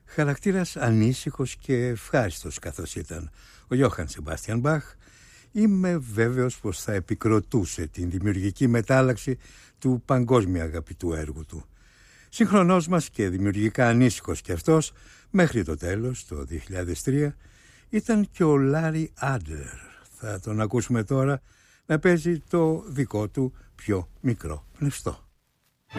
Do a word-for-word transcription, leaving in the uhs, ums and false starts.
Χαρακτήρας ανήσυχος και ευχάριστος καθώς ήταν ο Γιώχαν Σεμπάστιαν Μπαχ, είμαι βέβαιος πως θα επικροτούσε την δημιουργική μετάλλαξη του παγκόσμια αγαπητού έργου του. Σύγχρονός μας και δημιουργικά ανήσυχος κι αυτός, μέχρι το τέλος, το δύο χιλιάδες τρία, ήταν και ο Λάρι Άντλερ. Θα τον ακούσουμε τώρα να παίζει το δικό του πιο μικρό πνευστό.